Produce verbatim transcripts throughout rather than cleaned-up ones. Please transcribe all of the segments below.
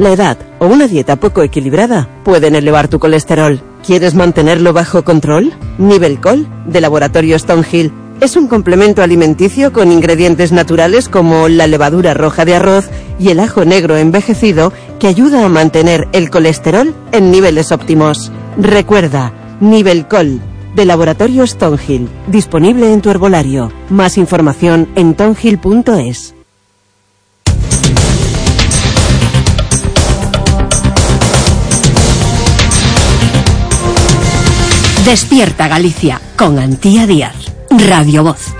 La edad o una dieta poco equilibrada pueden elevar tu colesterol. ¿Quieres mantenerlo bajo control? Nivelcol, de Laboratorio Stonehill, es un complemento alimenticio con ingredientes naturales como la levadura roja de arroz y el ajo negro envejecido que ayuda a mantener el colesterol en niveles óptimos. Recuerda, Nivelcol, de Laboratorio Stonehill, disponible en tu herbolario. Más información en tonhill punto es. Despierta Galicia con Antía Díaz, Radio Voz.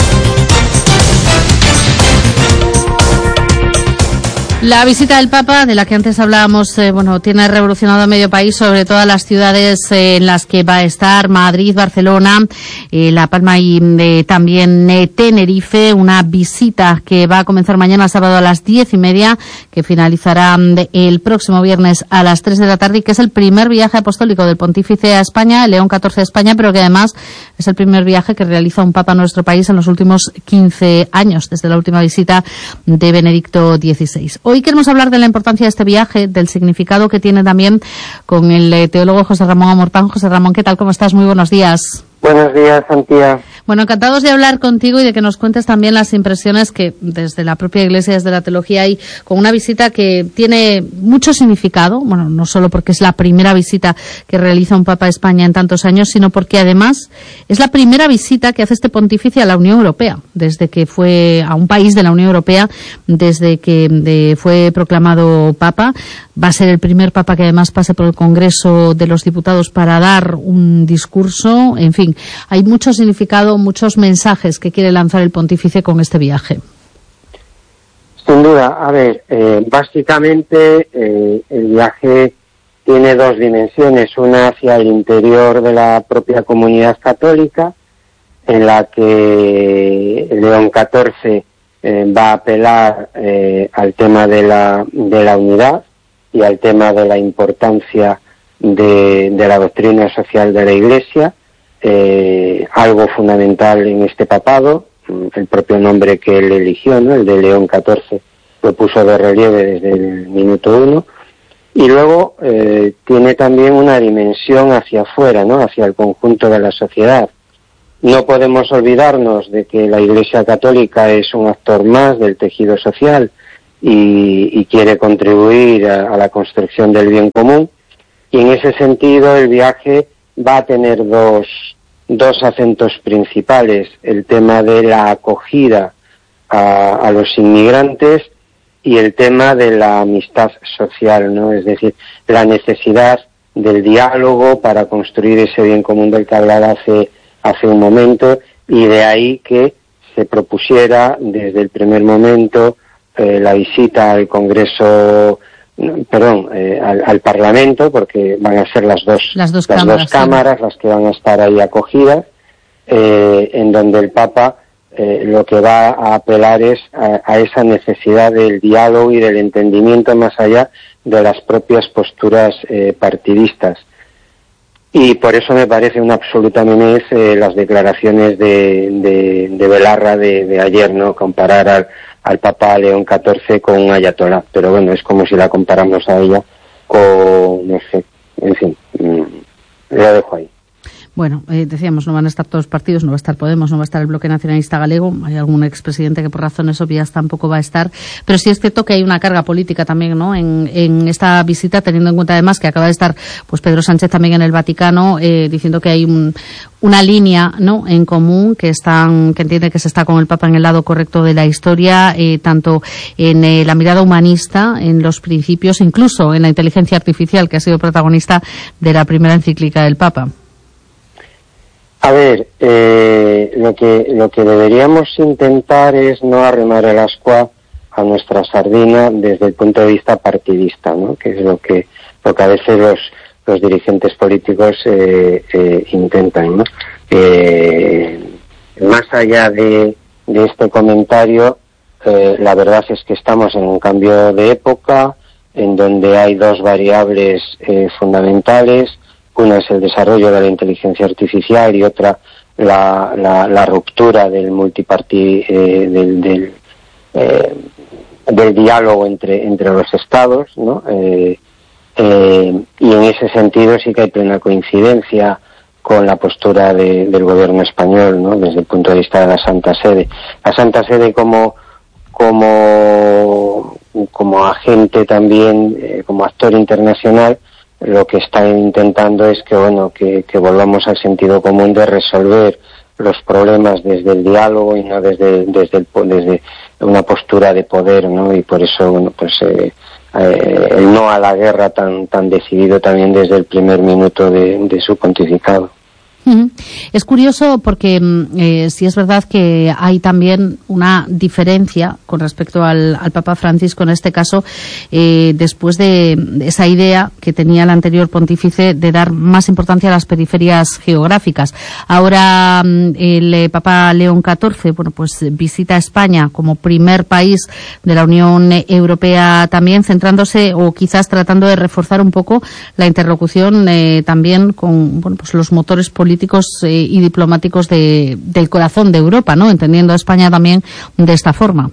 La visita del Papa, de la que antes hablábamos, eh, bueno, tiene revolucionado a medio país, sobre todo las ciudades eh, en las que va a estar: Madrid, Barcelona, eh, La Palma y eh, también eh, Tenerife. Una visita que va a comenzar mañana sábado a las diez y media, que finalizará eh, el próximo viernes a las tres de la tarde, y que es el primer viaje apostólico del Pontífice a España, León catorce de España, pero que además es el primer viaje que realiza un Papa a nuestro país en los últimos quince años, desde la última visita de Benedicto dieciséis. Hoy queremos hablar de la importancia de este viaje, del significado que tiene también, con el teólogo José Ramón Amorpán. José Ramón, ¿qué tal? ¿Cómo estás? Muy buenos días. Buenos días, Antía. Bueno, encantados de hablar contigo y de que nos cuentes también las impresiones que desde la propia Iglesia, desde la teología, hay con una visita que tiene mucho significado. Bueno, no solo porque es la primera visita que realiza un Papa a España en tantos años, sino porque además es la primera visita que hace este pontífice a la Unión Europea, desde que fue a un país de la Unión Europea, desde que de, fue proclamado Papa. Va a ser el primer Papa que además pase por el Congreso de los Diputados para dar un discurso. En fin, hay mucho significado, muchos mensajes que quiere lanzar el pontífice con este viaje. Sin duda. A ver, eh, básicamente eh, el viaje tiene dos dimensiones: una hacia el interior de la propia comunidad católica, en la que León catorce eh, va a apelar eh, al tema de la, de la unidad y al tema de la importancia de, de la doctrina social de la Iglesia. Eh, algo fundamental en este papado, el propio nombre que él eligió, ¿no?, el de León catorce, lo puso de relieve desde el minuto uno. Y luego eh, tiene también una dimensión hacia afuera, ¿no?, hacia el conjunto de la sociedad. No podemos olvidarnos de que la Iglesia Católica es un actor más del tejido social y, y quiere contribuir a, a la construcción del bien común. Y en ese sentido el viaje va a tener dos, dos acentos principales: el tema de la acogida a, a los inmigrantes y el tema de la amistad social, ¿no? Es decir, la necesidad del diálogo para construir ese bien común del que hablaba hace, hace un momento, y de ahí que se propusiera desde el primer momento eh, la visita al Congreso, perdón, eh, al, al Parlamento, porque van a ser las dos, las dos las cámaras, dos cámaras sí, las que van a estar ahí acogidas, eh, en donde el Papa eh, lo que va a apelar es a, a esa necesidad del diálogo y del entendimiento más allá de las propias posturas eh, partidistas. Y por eso me parece una absoluta memez eh, las declaraciones de, de, de Belarra de, de ayer, ¿no?, comparar al al Papa León catorce con un ayatolá, pero bueno, es como si la comparamos a ella con, no sé, en fin, lo dejo ahí. Bueno, eh, decíamos, no van a estar todos los partidos, no va a estar Podemos, no va a estar el Bloque Nacionalista Galego, hay algún expresidente que por razones obvias tampoco va a estar, pero sí es cierto que hay una carga política también, ¿no?, en, en esta visita, teniendo en cuenta además que acaba de estar pues Pedro Sánchez también en el Vaticano, eh, diciendo que hay un, una línea, ¿no?, en común, que están, que entiende que se está con el Papa en el lado correcto de la historia, eh, tanto en eh, la mirada humanista, en los principios, incluso en la inteligencia artificial, que ha sido protagonista de la primera encíclica del Papa. A ver, eh, lo que lo que deberíamos intentar es no arrimar el ascua a nuestra sardina desde el punto de vista partidista, ¿no?, que es lo que lo que a veces los los dirigentes políticos eh, eh, intentan, ¿no? Eh, más allá de, de este comentario, eh, la verdad es que estamos en un cambio de época en donde hay dos variables eh, fundamentales. Una es el desarrollo de la inteligencia artificial y otra la, la, la ruptura del multiparti, eh, del, del, eh, del diálogo entre entre los estados, ¿no? Eh, eh, y en ese sentido sí que hay plena coincidencia con la postura de, del gobierno español, ¿no? Desde el punto de vista de la Santa Sede. La Santa Sede como como como agente también, eh, como actor internacional, lo que está intentando es que bueno que, que volvamos al sentido común de resolver los problemas desde el diálogo y no desde desde el, desde una postura de poder, ¿no? Y por eso bueno pues eh, eh, el no a la guerra tan tan decidido también desde el primer minuto de, de su pontificado. Es curioso porque eh, sí es verdad que hay también una diferencia con respecto al, al Papa Francisco en este caso, eh, después de esa idea que tenía el anterior pontífice de dar más importancia a las periferias geográficas. Ahora el eh, Papa León catorce, bueno, pues visita España como primer país de la Unión Europea también, centrándose o quizás tratando de reforzar un poco la interlocución eh, también con bueno, pues los motores políticos políticos eh, y diplomáticos de, del corazón de Europa, ¿no? Entendiendo a España también de esta forma.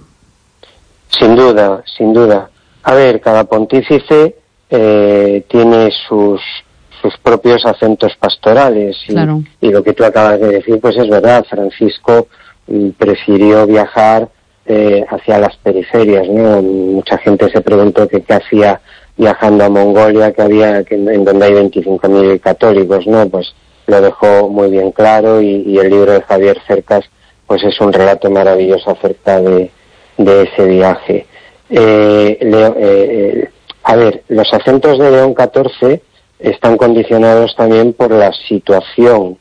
Sin duda, sin duda. A ver, cada pontífice eh, tiene sus sus propios acentos pastorales y, claro. y lo que tú acabas de decir, pues es verdad. Francisco mm, prefirió viajar eh, hacia las periferias, ¿no? Mucha gente se preguntó que qué hacía viajando a Mongolia, que había que, en donde hay veinticinco mil católicos, ¿no? Pues lo dejó muy bien claro y, y el libro de Javier Cercas pues es un relato maravilloso acerca de, de ese viaje. Eh, Leo, eh, a ver, los acentos de León catorce están condicionados también por la situación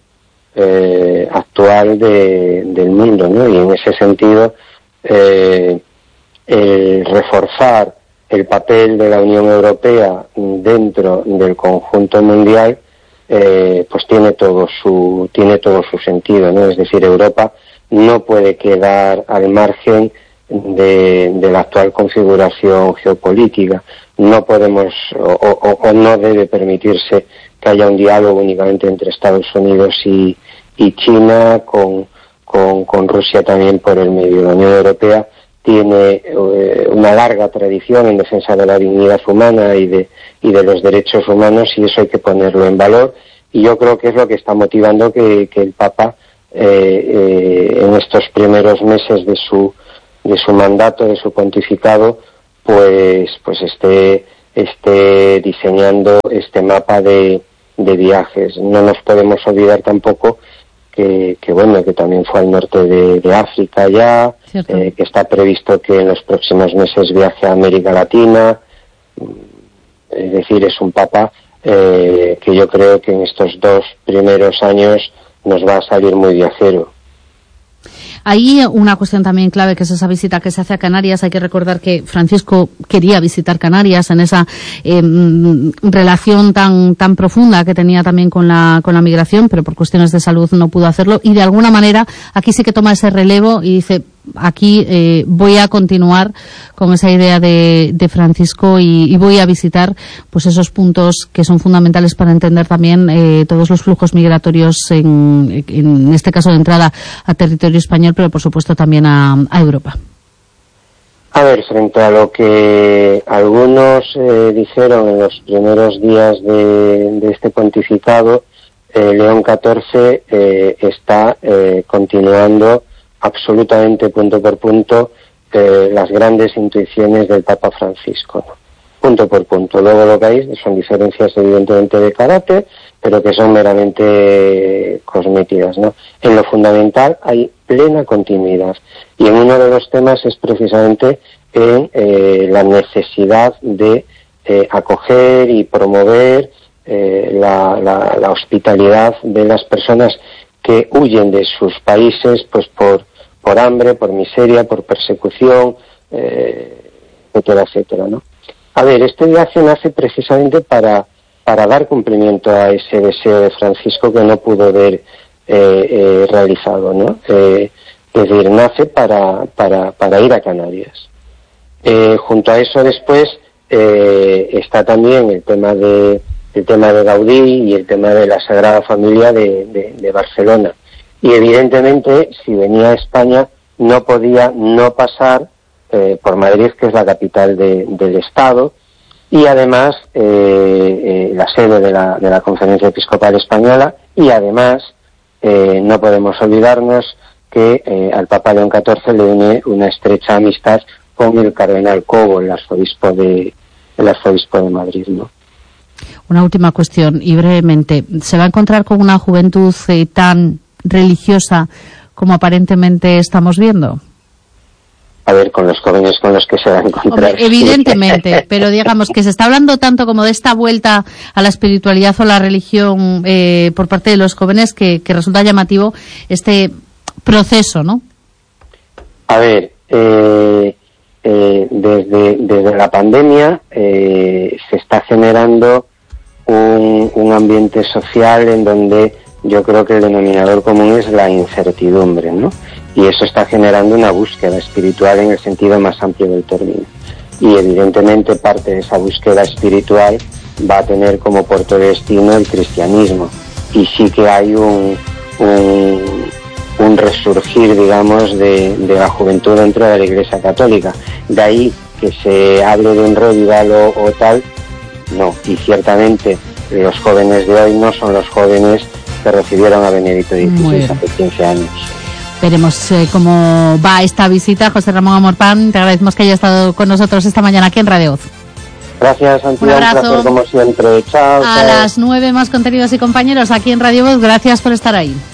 eh, actual de, del mundo, ¿no? Y en ese sentido eh, el reforzar el papel de la Unión Europea dentro del conjunto mundial Eh, pues tiene todo su tiene todo su sentido, ¿no? Es decir, Europa no puede quedar al margen de, de la actual configuración geopolítica. No podemos o, o, o no debe permitirse que haya un diálogo únicamente entre Estados Unidos y, y China, con, con, con Rusia también por el medio. La Unión Europea tiene eh, una larga tradición en defensa de la dignidad humana y de y de los derechos humanos, y eso hay que ponerlo en valor, y yo creo que es lo que está motivando que, que el Papa eh, eh, en estos primeros meses de su de su mandato, de su pontificado, pues pues esté esté diseñando este mapa de, de viajes. No nos podemos olvidar tampoco que, que bueno, que también fue al norte de, de África ya, eh, que está previsto que en los próximos meses viaje a América Latina. Es decir, es un papa eh, que yo creo que en estos dos primeros años nos va a salir muy viajero. Hay una cuestión también clave, que es esa visita que se hace a Canarias. Hay que recordar que Francisco quería visitar Canarias en esa eh, relación tan tan profunda que tenía también con la con la migración, pero por cuestiones de salud no pudo hacerlo, y de alguna manera aquí sí que toma ese relevo y dice: aquí eh, voy a continuar con esa idea de, de Francisco y, y voy a visitar pues esos puntos que son fundamentales para entender también eh, todos los flujos migratorios, en, en este caso de entrada a territorio español, pero por supuesto también a, a Europa. A ver, frente a lo que algunos eh, dijeron en los primeros días de, de este pontificado, eh, León catorce eh, está eh, continuando absolutamente punto por punto eh, las grandes intuiciones del Papa Francisco, ¿no? Punto por punto. Luego lo que hay son diferencias evidentemente de carácter, pero que son meramente cosméticas, ¿no? En lo fundamental hay plena continuidad, y en uno de los temas es precisamente en eh, la necesidad de eh, acoger y promover eh, la, la, la hospitalidad de las personas que huyen de sus países pues por por hambre, por miseria, por persecución, eh, etcétera, etcétera, ¿no? A ver, este viaje nace precisamente para para dar cumplimiento a ese deseo de Francisco que no pudo ver eh, eh, realizado, ¿no? Eh, es decir, nace para para para ir a Canarias. Eh, junto a eso después eh, está también el tema de el tema de Gaudí y el tema de la Sagrada Familia de, de, de Barcelona. Y evidentemente, si venía a España, no podía no pasar eh, por Madrid, que es la capital de, del Estado, y además eh, eh, la sede de la, de la Conferencia Episcopal Española, y además eh, no podemos olvidarnos que eh, al Papa León catorce le une una estrecha amistad con el cardenal Cobo, el arzobispo de, el arzobispo de Madrid, ¿no? Una última cuestión, y brevemente. ¿Se va a encontrar con una juventud eh, tan religiosa como aparentemente estamos viendo? A ver, con los jóvenes con los que se va a encontrar. Hombre, evidentemente, pero digamos que se está hablando tanto como de esta vuelta a la espiritualidad o la religión eh, por parte de los jóvenes que, que resulta llamativo este proceso, ¿no? A ver, eh, eh, desde, desde la pandemia eh, se está generando un, un ambiente social en donde yo creo que el denominador común es la incertidumbre, ¿no? Y eso está generando una búsqueda espiritual en el sentido más amplio del término. Y evidentemente parte de esa búsqueda espiritual va a tener como puerto de destino el cristianismo. Y sí que hay un, un, un resurgir, digamos, de, de la juventud dentro de la Iglesia Católica. De ahí que se hable de un revival o, o tal, no. Y ciertamente los jóvenes de hoy no son los jóvenes que recibieron a Benedicto dieciséis hace quince años. Veremos eh, cómo va esta visita. José Ramón Amorpán, te agradecemos que haya estado con nosotros esta mañana aquí en Radio Voz. Gracias, Antía, un, un placer como siempre. Chao. A chao. las nueve más contenidos y compañeros aquí en Radio Voz. Gracias por estar ahí.